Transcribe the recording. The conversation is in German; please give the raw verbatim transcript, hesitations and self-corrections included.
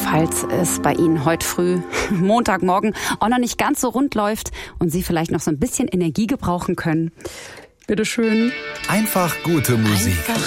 Falls es bei Ihnen heute früh, Montagmorgen, auch noch nicht ganz so rund läuft und Sie vielleicht noch so ein bisschen Energie gebrauchen können. Bitteschön. Einfach gute Musik. Einfach